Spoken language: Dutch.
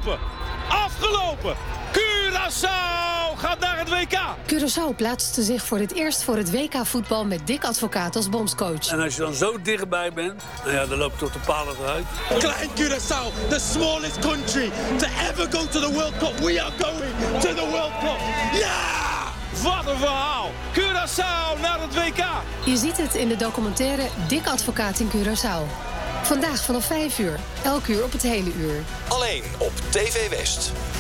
Afgelopen. Curaçao gaat naar het WK. Curaçao plaatste zich voor het eerst voor het WK-voetbal met Dick Advocaat als bondscoach. En als je dan zo dichtbij bent, nou ja, dan loopt het tot de palen eruit. Klein Curaçao, the smallest country to ever go to the World Cup. We are going to the World Cup. Ja! Wat een verhaal. Curaçao naar het WK. Je ziet het in de documentaire Dick Advocaat in Curaçao. Vandaag vanaf 5 uur. Elk uur op het hele uur. Alleen op TV West.